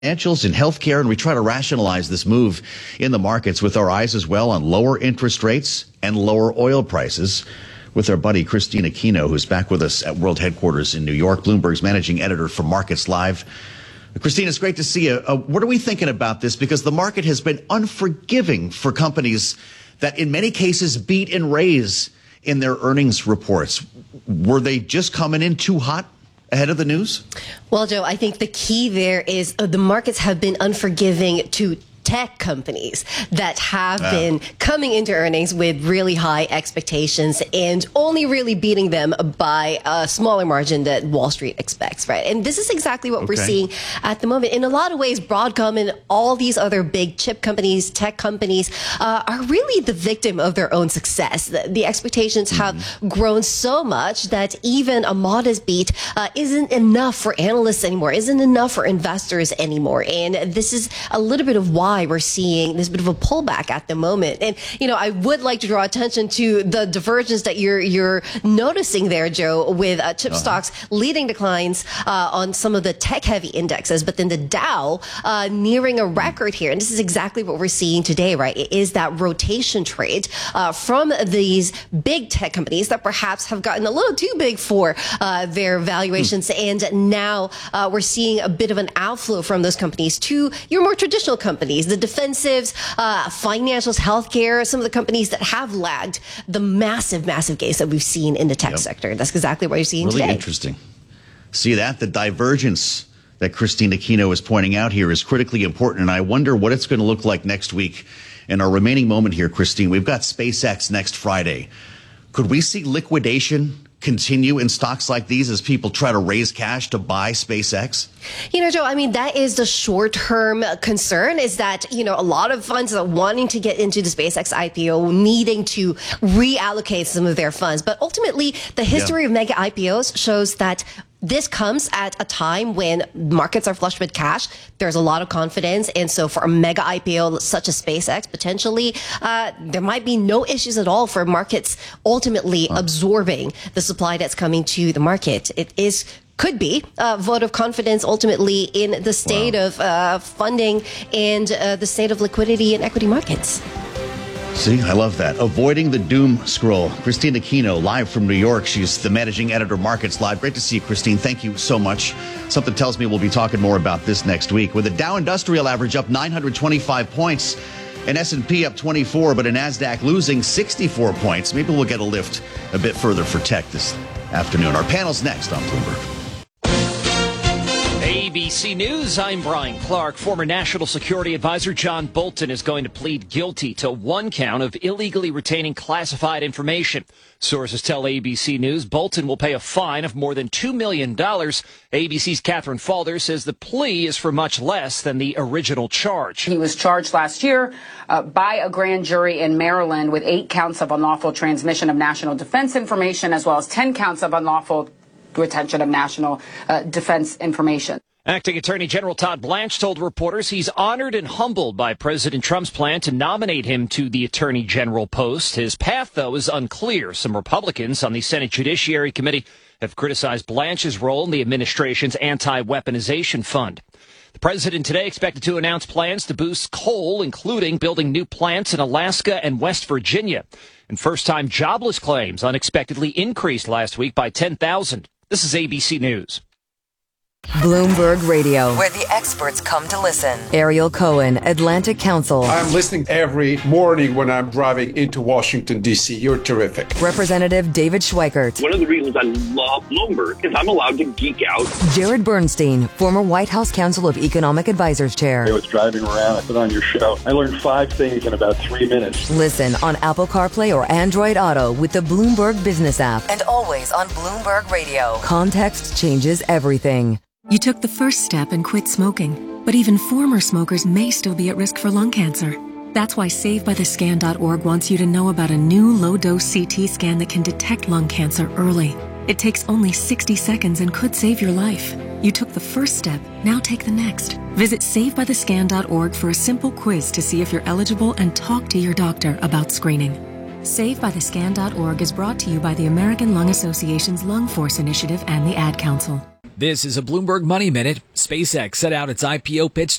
financials and healthcare, and we try to rationalize this move in the markets with our eyes as well on lower interest rates and lower oil prices with our buddy Christine Aquino, who's back with us at World Headquarters in New York, Bloomberg's managing editor for Markets Live. Christine, it's great to see you. What are we thinking about this? Because the market has been unforgiving for companies that in many cases beat and raise in their earnings reports. Were they just coming in too hot ahead of the news? Well, Joe, I think the key there is the markets have been unforgiving to tech companies that have been coming into earnings with really high expectations and only really beating them by a smaller margin that Wall Street expects, right? And this is exactly what we're seeing at the moment. In a lot of ways, Broadcom and all these other big chip companies, tech companies, are really the victim of their own success. The expectations have grown so much that even a modest beat isn't enough for analysts anymore, isn't enough for investors anymore. And this is a little bit of why we're seeing this bit of a pullback at the moment. And, you know, I would like to draw attention to the divergence that you're noticing there, Joe, with chip stocks leading declines on some of the tech-heavy indexes, but then the Dow nearing a record here. And this is exactly what we're seeing today, right? It is that rotation trade from these big tech companies that perhaps have gotten a little too big for their valuations. And now we're seeing a bit of an outflow from those companies to your more traditional companies, the defensives, financials, healthcare, some of the companies that have lagged the massive gains that we've seen in the tech sector. That's exactly what you're seeing today. Really interesting. See that? The divergence that Christine Aquino is pointing out here is critically important, and I wonder what it's going to look like next week. In our remaining moment here, Christine, we've got SpaceX next Friday. Could we see liquidation continue in stocks like these as people try to raise cash to buy SpaceX? You know, Joe, I mean, that is the short-term concern, is that, you know, a lot of funds are wanting to get into the SpaceX IPO, needing to reallocate some of their funds. But ultimately, the history of mega IPOs shows that this comes at a time when markets are flush with cash. There's a lot of confidence. And so for a mega IPO such as SpaceX, potentially, there might be no issues at all for markets ultimately absorbing the supply that's coming to the market. Could be a vote of confidence ultimately in the state of funding and the state of liquidity in equity markets. See, I love that. Avoiding the doom scroll. Christine Aquino, live from New York. She's the managing editor, Markets Live. Great to see you, Christine. Thank you so much. Something tells me we'll be talking more about this next week. With the Dow Industrial Average up 925 points, an S&P up 24, but a NASDAQ losing 64 points. Maybe we'll get a lift a bit further for tech this afternoon. Our panel's next on Bloomberg. ABC News, I'm Brian Clark. Former National Security Advisor John Bolton is going to plead guilty to one count of illegally retaining classified information. Sources tell ABC News Bolton will pay a fine of more than $2 million. ABC's Catherine Falder says the plea is for much less than the original charge. He was charged last year by a grand jury in Maryland with 8 counts of unlawful transmission of national defense information, as well as 10 counts of unlawful retention of national defense information. Acting Attorney General Todd Blanche told reporters he's honored and humbled by President Trump's plan to nominate him to the Attorney General post. His path, though, is unclear. Some Republicans on the Senate Judiciary Committee have criticized Blanche's role in the administration's anti-weaponization fund. The president today expected to announce plans to boost coal, including building new plants in Alaska and West Virginia. And first-time jobless claims unexpectedly increased last week by 10,000. This is ABC News. Bloomberg Radio, where the experts come to listen. Ariel Cohen, Atlantic Council. I'm listening every morning when I'm driving into Washington, D.C. You're terrific. Representative David Schweikert. One of the reasons I love Bloomberg is I'm allowed to geek out. Jared Bernstein, former White House Council of Economic Advisors Chair. I was driving around, I put on your show. I learned 5 things in about 3 minutes. Listen on Apple CarPlay or Android Auto with the Bloomberg Business app. And always on Bloomberg Radio. Context changes everything. You took the first step and quit smoking, but even former smokers may still be at risk for lung cancer. That's why SaveByTheScan.org wants you to know about a new low-dose CT scan that can detect lung cancer early. It takes only 60 seconds and could save your life. You took the first step, now take the next. Visit SaveByTheScan.org for a simple quiz to see if you're eligible and talk to your doctor about screening. SaveByTheScan.org is brought to you by the American Lung Association's Lung Force Initiative and the Ad Council. This is a Bloomberg Money Minute. SpaceX set out its IPO pitch